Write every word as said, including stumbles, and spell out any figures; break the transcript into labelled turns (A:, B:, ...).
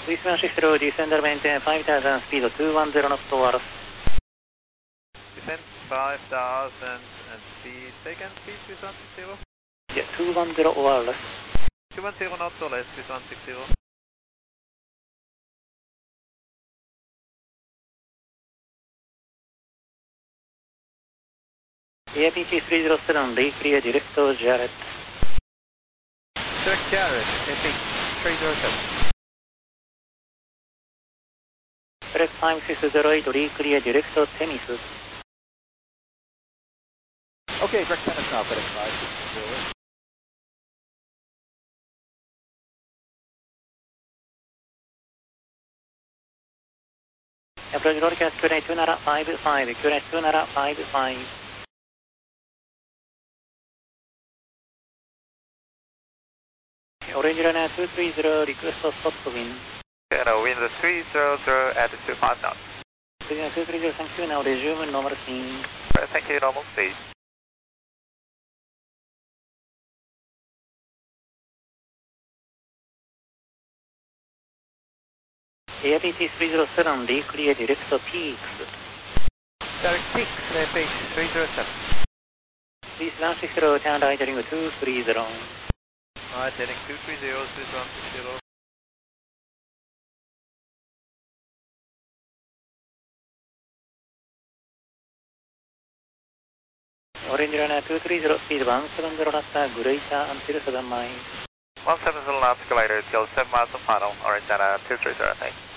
A: Please shift to descender maintain five thousand speed two one zero knots towards.
B: Descend five thousand and speed, second speed two one six zero.
A: Yeah, two one zero or less.
B: two one zero knots or less, two one six zero.
A: A P G three zero seven, reclear direct to Jarrett.
B: Direct Jarrett, A P G three zero seven.
A: Direct five six zero eight, reclear direct to Tennis.
C: Okay, direct tennis now, FedEx five six zero eight.
A: Approach broadcast Q N A two nara five five, Q N A two nara five five. Orange runner two three zero, request for stop to wind.
B: Okay, now wind three zero zero at two five knots.
A: Signal two three zero, thank you, now resume normal speed.
B: Right, thank you, normal speed.
A: A P G three zero seven, reclear direct to peaks.
B: Direct peaks, A P G three zero seven.
A: Please one six zero, turn right heading two three zero.
B: Right, heading two three zero, two one six zero.
A: Orange runner two three zero, speed one seven zero knots, greater until seven miles.
B: one seven zero knots, glider till seven miles of final, orange runner two three zero, thanks.